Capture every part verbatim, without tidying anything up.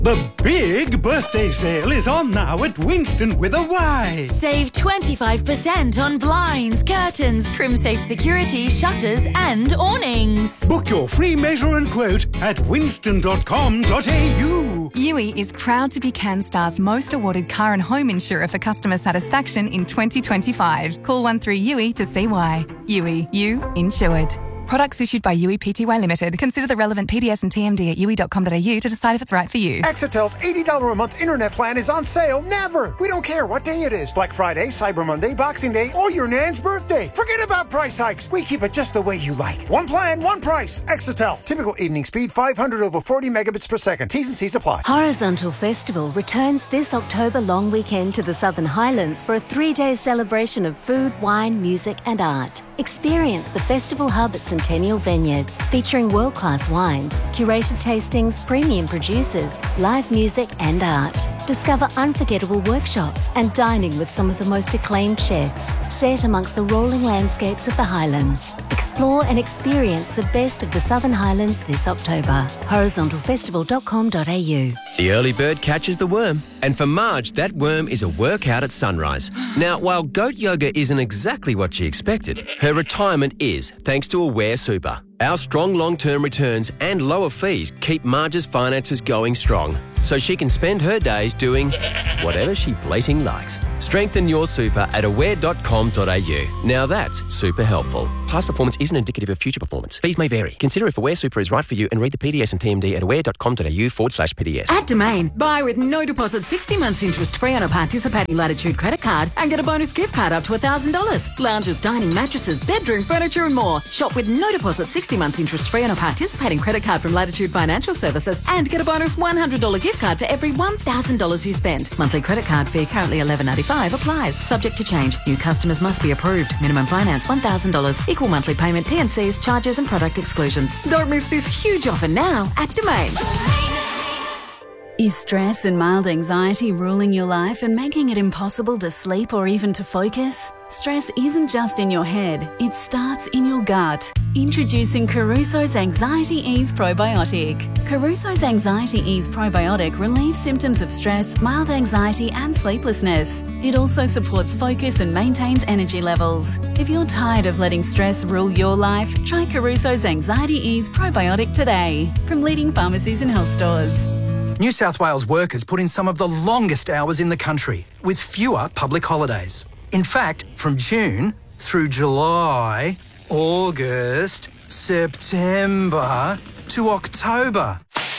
The big birthday sale is on now at Winston with a Y. Save twenty-five percent on blinds, curtains, CrimSafe security, shutters and awnings. Book your free measure and quote at winston dot com dot a u. U I is proud to be CanStar's most awarded car and home insurer for customer satisfaction in twenty twenty-five. Call one three U I to see why. U I, you insured. Products issued by U I Pty Limited. Consider the relevant P D S and T M D at u i dot com dot a u to decide if it's right for you. Exitel's eighty dollars a month internet plan is on sale never. We don't care what day it is. Black Friday, Cyber Monday, Boxing Day, or your nan's birthday. Forget about price hikes. We keep it just the way you like. One plan, one price. Exitel. Typical evening speed five hundred over forty megabits per second. T's and C's apply. Horizontal Festival returns this October long weekend to the Southern Highlands for a three-day celebration of food, wine, music and art. Experience the festival hub at Centennial Vineyards, featuring world-class wines, curated tastings, premium producers, live music and art. Discover unforgettable workshops and dining with some of the most acclaimed chefs, set amongst the rolling landscapes of the Highlands. Explore and experience the best of the Southern Highlands this October. horizontal festival dot com dot a u. The early bird catches the worm, and for Marge, that worm is a workout at sunrise. Now, while goat yoga isn't exactly what she expected, her retirement is, thanks to Aware Super. Our strong long-term returns and lower fees keep Marge's finances going strong, so she can spend her days doing whatever she blating likes. Strengthen your super at aware dot com dot a u. Now that's super helpful. Past performance isn't indicative of future performance. Fees may vary. Consider if Aware Super is right for you and read the P D S and T M D at aware dot com dot a u forward slash P D S. At Domain, buy with no deposit, sixty months interest free on a participating Latitude credit card and get a bonus gift card up to one thousand dollars. Lounges, dining, mattresses, bedroom, furniture and more. Shop with no deposit, sixty months interest free on a participating credit card from Latitude Financial Services and get a bonus one hundred dollars gift card for every one thousand dollars you spend. Monthly credit card fee currently eleven ninety-five applies. Subject to change. New customers must be approved. Minimum finance one thousand dollars. Equal monthly payment, T and C's, charges and product exclusions. Don't miss this huge offer now at Domain. Is stress and mild anxiety ruling your life and making it impossible to sleep or even to focus? Stress isn't just in your head, it starts in your gut. Introducing Caruso's Anxiety Ease Probiotic. Caruso's Anxiety Ease Probiotic relieves symptoms of stress, mild anxiety and sleeplessness. It also supports focus and maintains energy levels. If you're tired of letting stress rule your life, try Caruso's Anxiety Ease Probiotic today from leading pharmacies and health stores. New South Wales workers put in some of the longest hours in the country, with fewer public holidays. In fact, from June through July, August, September to October.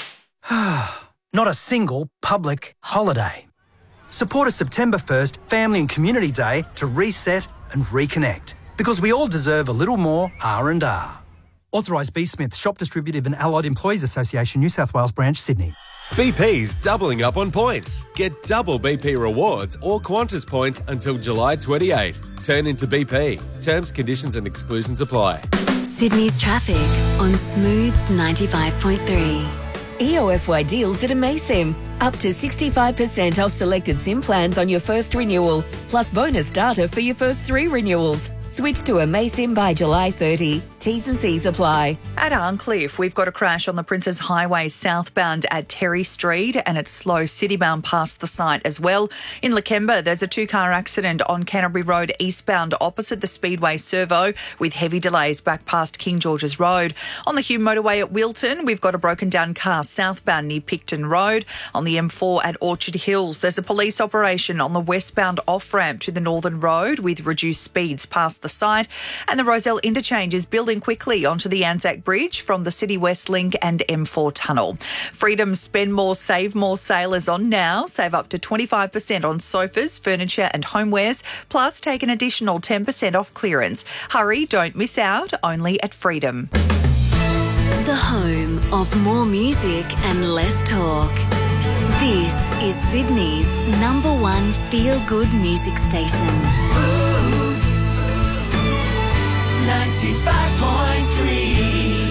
Not a single public holiday. Support a September first Family and Community Day to reset and reconnect, because we all deserve a little more R and R. Authorised B. Smith, Shop Distributive and Allied Employees Association, New South Wales Branch, Sydney. B P's doubling up on points. Get double B P rewards or Qantas points until July twenty-eighth. Turn into B P. Terms, conditions and exclusions apply. Sydney's traffic on Smooth ninety-five point three. E O F Y deals at Amaysim. Up to sixty-five percent off selected SIM plans on your first renewal, plus bonus data for your first three renewals. Switch to Amaysim by July thirtieth. T's and C's apply. At Arncliffe, we've got a crash on the Princes Highway southbound at Terry Street, and it's slow citybound past the site as well. In Lakemba, there's a two-car accident on Canterbury Road eastbound opposite the Speedway Servo, with heavy delays back past King George's Road. On the Hume Motorway at Wilton, we've got a broken-down car southbound near Picton Road. On the M four at Orchard Hills, there's a police operation on the westbound off-ramp to the Northern Road with reduced speeds past the site. And the Rozelle Interchange is building quickly onto the Anzac Bridge from the City West Link and M four Tunnel. Freedom Spend More, Save More sale is on now. Save up to twenty-five percent on sofas, furniture and homewares, plus take an additional ten percent off clearance. Hurry, don't miss out, only at Freedom. The home of more music and less talk. This is Sydney's number one feel-good music station. ninety-five point three.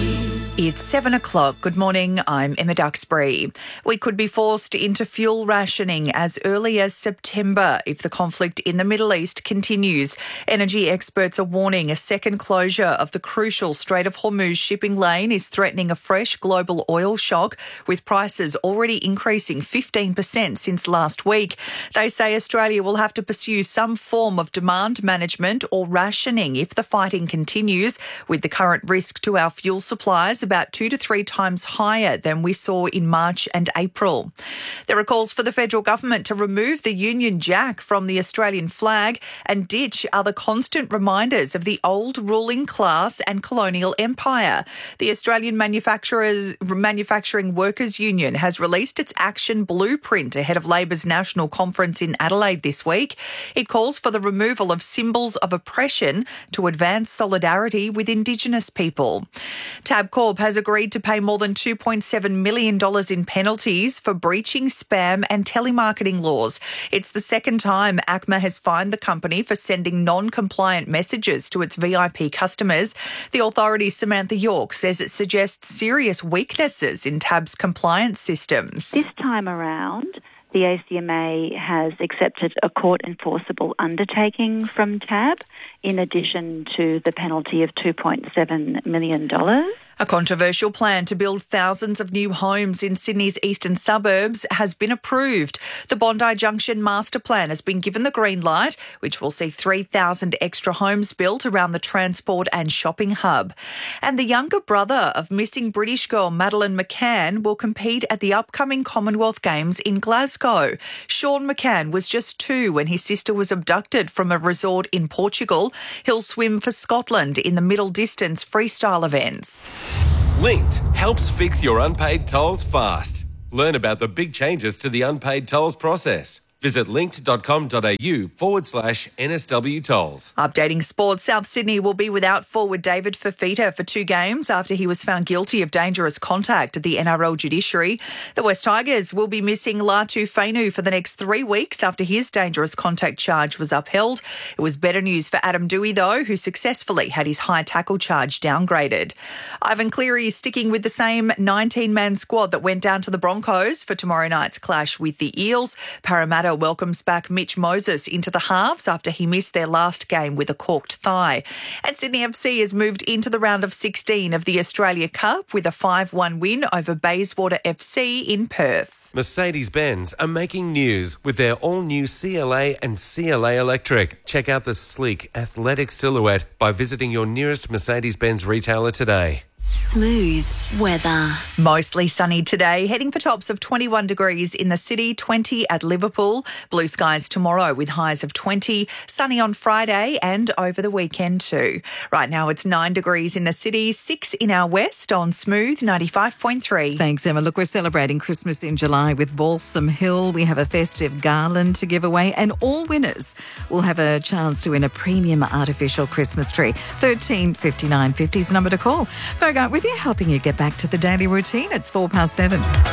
It's seven o'clock. Good morning. I'm Emma Duxbury. We could be forced into fuel rationing as early as September if the conflict in the Middle East continues. Energy experts are warning a second closure of the crucial Strait of Hormuz shipping lane is threatening a fresh global oil shock, with prices already increasing fifteen percent since last week. They say Australia will have to pursue some form of demand management or rationing if the fighting continues, with the current risk to our fuel supplies about two to three times higher than we saw in March and April. There are calls for the federal government to remove the Union Jack from the Australian flag and ditch other constant reminders of the old ruling class and colonial empire. The Australian Manufacturers Manufacturing Workers Union has released its action blueprint ahead of Labor's national conference in Adelaide this week. It calls for the removal of symbols of oppression to advance solidarity with Indigenous people. Tabcorp has agreed to pay more than two point seven million dollars in penalties for breaching spam and telemarketing laws. It's the second time A C M A has fined the company for sending non-compliant messages to its V I P customers. The authority's Samantha York says it suggests serious weaknesses in Tab's compliance systems. This time around, the A C M A has accepted a court-enforceable undertaking from Tab, in addition to the penalty of two point seven million dollars. A controversial plan to build thousands of new homes in Sydney's eastern suburbs has been approved. The Bondi Junction Master Plan has been given the green light, which will see three thousand extra homes built around the transport and shopping hub. And the younger brother of missing British girl Madeleine McCann will compete at the upcoming Commonwealth Games in Glasgow. Sean McCann was just two when his sister was abducted from a resort in Portugal. He'll swim for Scotland in the middle distance freestyle events. Linked helps fix your unpaid tolls fast. Learn about the big changes to the unpaid tolls process. Visit linked.com.au forward slash NSW tolls. Updating sports, South Sydney will be without forward David Fifita for two games after he was found guilty of dangerous contact at the N R L judiciary. The West Tigers will be missing Latu Fainu for the next three weeks after his dangerous contact charge was upheld. It was better news for Adam Dewey, though, who successfully had his high tackle charge downgraded. Ivan Cleary is sticking with the same nineteen-man squad that went down to the Broncos for tomorrow night's clash with the Eels. Parramatta welcomes back Mitch Moses into the halves after he missed their last game with a corked thigh. And Sydney F C has moved into the round of sixteen of the Australia Cup with a five one win over Bayswater F C in Perth. Mercedes-Benz are making news with their all-new C L A and C L A Electric. Check out the sleek, athletic silhouette by visiting your nearest Mercedes-Benz retailer today. Smooth weather. Mostly sunny today, heading for tops of twenty-one degrees in the city, twenty at Liverpool. Blue skies tomorrow with highs of twenty. Sunny on Friday and over the weekend too. Right now it's nine degrees in the city, six in our west on Smooth ninety-five point three. Thanks, Emma. Look, we're celebrating Christmas in July with Balsam Hill. We have a festive garland to give away, and all winners will have a chance to win a premium artificial Christmas tree. thirteen fifty-nine fifty is the number to call. Bogart with you, helping you get back to the daily routine. It's four past seven.